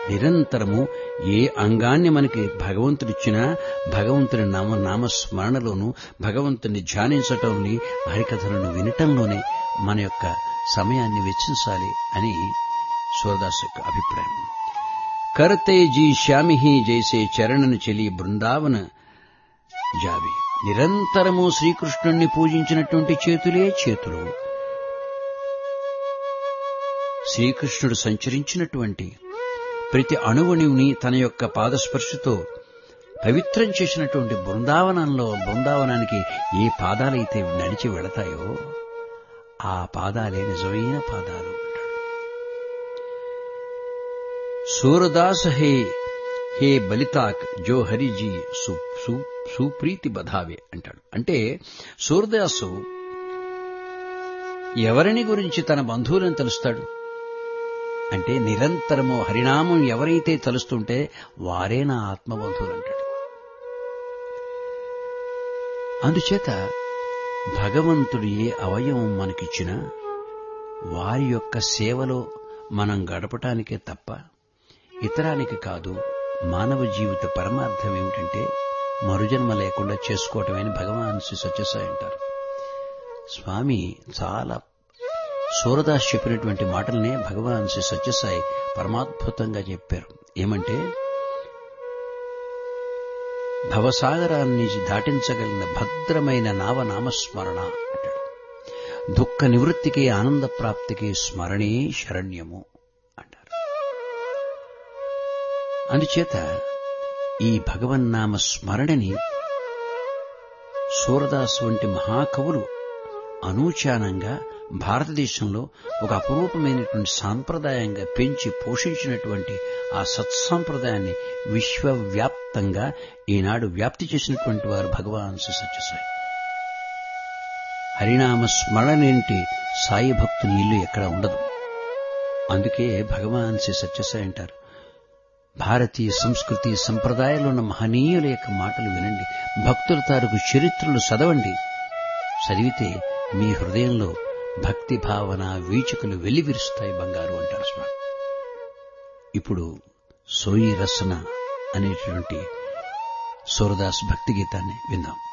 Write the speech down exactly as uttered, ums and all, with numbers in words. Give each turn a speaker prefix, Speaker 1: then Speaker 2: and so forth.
Speaker 1: నిరంతరము ఏ అంగాన్ని మనకి భగవంతుడిచ్చినా భగవంతుని నామ నామస్మరణలోనూ భగవంతుని ధ్యానించటంలోని హరికథలను వినటంలోనే మన యొక్క సమయాన్ని వెచ్చించాలి అని సూరదాస్ యొక్క అభిప్రాయం. కర్తే జీ శ్యామిహి జైసే చరణను చెలి బృందావన జావి. నిరంతరము శ్రీకృష్ణుణ్ణి పూజించినటువంటి చేతులే చేతులు. శ్రీకృష్ణుడు సంచరించినటువంటి ప్రతి అణువుని తన యొక్క పాదస్పర్శతో పవిత్రం చేసినటువంటి బృందావనంలో బృందావనానికి ఏ పాదాలైతే నడిచి వెళతాయో ఆ పాదాలే నిజమైన పాదాలు. సూరదాస్ హే హే బలితాక్ జో హరిజీ సుప్రీతి బధావే అంటాడు. అంటే సూరదాసు ఎవరిని గురించి తన బంధువులను తలుస్తాడు అంటే నిరంతరము హరినామం ఎవరైతే తలుస్తుంటే వారే నా ఆత్మబంధువులు అంటాడు. అందుచేత భగవంతుడు ఏ అవయవం మనకిచ్చినా వారి యొక్క సేవలో మనం గడపటానికే తప్ప ఇతరానికి కాదు. మానవ జీవిత పరమార్థం ఏమిటంటే మరుజన్మ లేకుండా చేసుకోవటమని భగవాన్ శ్రీ సత్యసాయి అంటారు. స్వామి చాలా సూరదాస్ చెప్పినటువంటి మాటలనే భగవాన్ శ్రీ సత్యసాయి పరమాద్భుతంగా చెప్పారు. ఏమంటే భవసాగరాన్ని దాటించగలిగిన భద్రమైన నావనామస్మరణ అంటాడు. దుఃఖ నివృత్తికి ఆనంద ప్రాప్తికి స్మరణే శరణ్యము అంటారు. అందుచేత ఈ భగవన్నామ స్మరణని సూరదాస్ వంటి మహాకవులు అనూచానంగా భారతదేశంలో ఒక అపురూపమైనటువంటి సాంప్రదాయంగా పెంచి పోషించినటువంటి ఆ సత్సాంప్రదాయాన్ని విశ్వవ్యాప్తంగా ఈనాడు వ్యాప్తి చేసినటువంటి వారు భగవాన్ శ్రీ సత్యసాయి. హరినామ స్మరణేంటి సాయి భక్తుని ఇల్లు ఎక్కడ ఉండదు. అందుకే భగవాన్ శ్రీ సత్యసాయి అంటారు, భారతీయ సంస్కృతి సంప్రదాయాలు ఉన్న మహనీయుల యొక్క మాటలు వినండి, భక్తుల తాలూకు చరిత్రలు చదవండి. చదివితే మీ హృదయంలో భక్తి భావన వీచికలు వెల్లివిరుస్తాయి బంగారు అంటారు స్వామి. ఇప్పుడు సోయి రసన అనేటువంటి సూరదాస్ భక్తి గీతాన్ని విందాం.